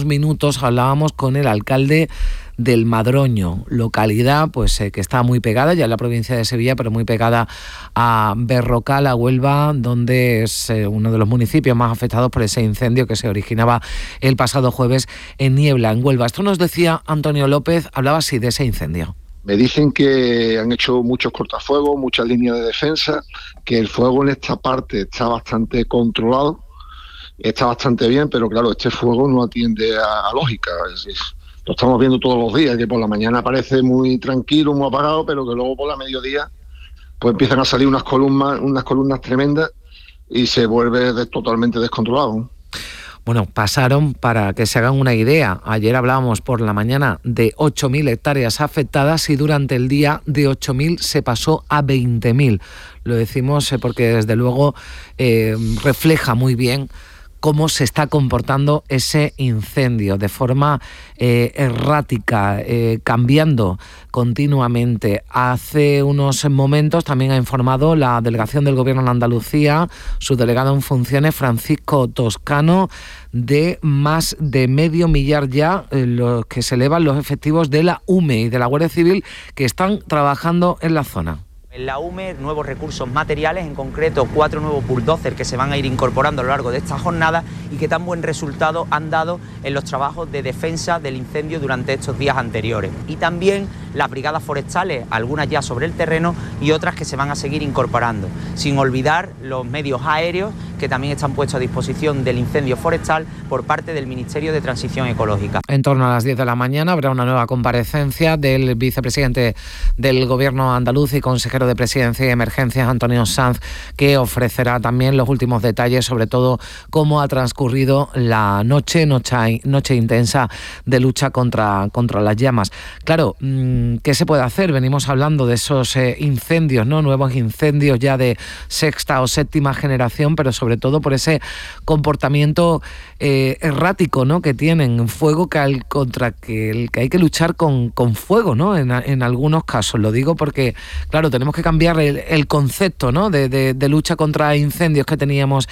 minutos hablábamos con el alcalde del Madroño, localidad pues que está muy pegada ya en la provincia de Sevilla, pero muy pegada a Berrocal, a Huelva, donde es uno de los municipios más afectados por ese incendio que se originaba el pasado jueves en Niebla, en Huelva. Esto nos decía Antonio López, hablaba así de ese incendio. Me dicen que han hecho muchos cortafuegos, muchas líneas de defensa, que el fuego en esta parte está bastante controlado, está bastante bien, pero claro, este fuego no atiende a lógica. Lo estamos viendo todos los días, que por la mañana parece muy tranquilo, muy apagado, pero que luego por la mediodía pues empiezan a salir unas columnas tremendas y se vuelve totalmente descontrolado. Bueno, pasaron, para que se hagan una idea, ayer hablábamos por la mañana de 8.000 hectáreas afectadas y durante el día de 8.000 se pasó a 20.000. Lo decimos porque desde luego refleja muy bien cómo se está comportando ese incendio de forma errática, cambiando continuamente. Hace unos momentos también ha informado la delegación del Gobierno en Andalucía, su delegado en funciones, Francisco Toscano, de más de 500.000 ya los que se elevan los efectivos de la UME y de la Guardia Civil que están trabajando en la zona. En la UME, nuevos recursos materiales, en concreto 4 nuevos bulldozers que se van a ir incorporando a lo largo de esta jornada y que tan buen resultado han dado en los trabajos de defensa del incendio durante estos días anteriores. Y también las brigadas forestales, algunas ya sobre el terreno y otras que se van a seguir incorporando. Sin olvidar los medios aéreos que también están puestos a disposición del incendio forestal por parte del Ministerio de Transición Ecológica. En torno a las 10 de la mañana habrá una nueva comparecencia del vicepresidente del Gobierno andaluz y consejero de Presidencia y Emergencias, Antonio Sanz, que ofrecerá también los últimos detalles, sobre todo cómo ha transcurrido la noche intensa de lucha contra las llamas. Claro, ¿qué se puede hacer? Venimos hablando de esos incendios, ¿no? Nuevos incendios ya de sexta o séptima generación, pero sobre todo por ese comportamiento errático, ¿no? Que tienen fuego que hay que luchar con fuego, ¿no? En algunos casos, lo digo porque, claro, tenemos que cambiar el concepto, ¿no? de lucha contra incendios que teníamos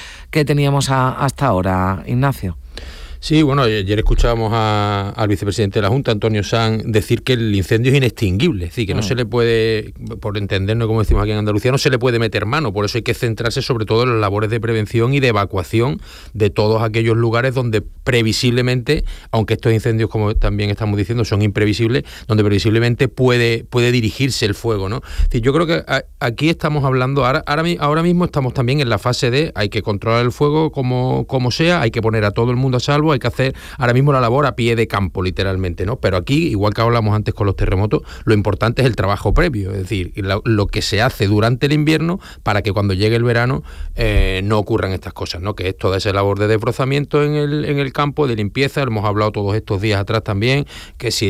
hasta ahora, Ignacio. Sí, bueno, ayer escuchábamos al vicepresidente de la Junta, Antonio Sanz, decir que el incendio es inextinguible, es decir, que no se le puede, por entendernos como decimos aquí en Andalucía, no se le puede meter mano, por eso hay que centrarse sobre todo en las labores de prevención y de evacuación de todos aquellos lugares donde previsiblemente, aunque estos incendios, como también estamos diciendo, son imprevisibles, donde previsiblemente puede dirigirse el fuego, ¿no? Es decir, yo creo que aquí estamos hablando, ahora mismo estamos también en la fase de hay que controlar el fuego como sea, hay que poner a todo el mundo a salvo, hay que hacer ahora mismo la labor a pie de campo, literalmente, ¿no? Pero aquí, igual que hablamos antes con los terremotos, lo importante es el trabajo previo, es decir, lo que se hace durante el invierno para que cuando llegue el verano no ocurran estas cosas, ¿no? Que es toda esa labor de desbrozamiento en el campo, de limpieza, hemos hablado todos estos días atrás también, que si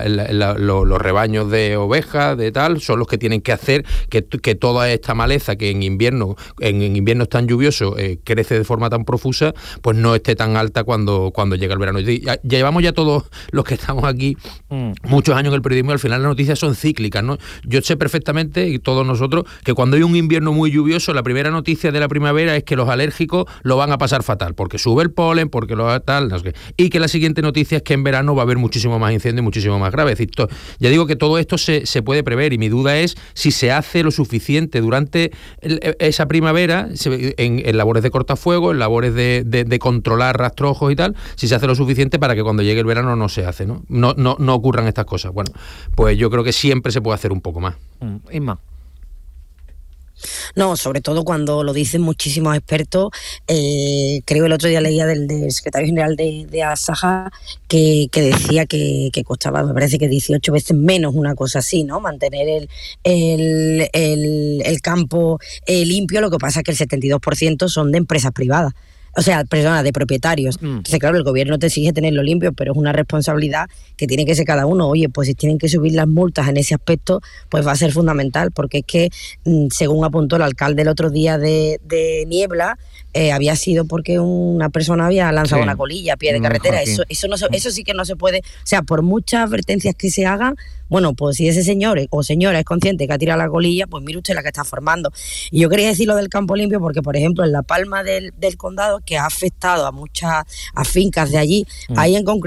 los rebaños de ovejas, de tal, son los que tienen que hacer que toda esta maleza que en invierno es tan lluvioso, crece de forma tan profusa, pues no esté tan alta cuando llega el verano. Llevamos ya todos los que estamos aquí muchos años en el periodismo y al final las noticias son cíclicas, ¿no? Yo sé perfectamente, y todos nosotros, que cuando hay un invierno muy lluvioso, la primera noticia de la primavera es que los alérgicos lo van a pasar fatal, porque sube el polen, porque tal, no sé qué. Y que la siguiente noticia es que en verano va a haber muchísimo más incendio, muchísimo más grave. Es decir, ya digo que todo esto se puede prever y mi duda es si se hace lo suficiente durante esa primavera en labores de cortafuego, en labores de controlar rastrojos y tal, si se hace lo suficiente para que cuando llegue el verano no se hace, ¿no? No ocurran estas cosas. Bueno, pues yo creo que siempre se puede hacer un poco más. Inma. No, sobre todo cuando lo dicen muchísimos expertos. Creo el otro día leía del secretario general de Asaja que decía que costaba, me parece que 18 veces menos, una cosa así, ¿no? Mantener el campo limpio. Lo que pasa es que el 72% son de empresas privadas. O sea, personas, de propietarios. Entonces, claro, el gobierno te exige tenerlo limpio, pero es una responsabilidad que tiene que ser cada uno. Oye, pues si tienen que subir las multas en ese aspecto, pues va a ser fundamental, porque es que, según apuntó el alcalde el otro día de Niebla, había sido porque una persona había lanzado una colilla a pie de carretera. Eso sí que no se puede. O sea, por muchas advertencias que se hagan, bueno, pues si ese señor o señora es consciente que ha tirado la colilla, pues mire usted la que está formando. Y yo quería decir lo del campo limpio porque, por ejemplo, en La Palma del Condado, que ha afectado a fincas de allí, ahí en concreto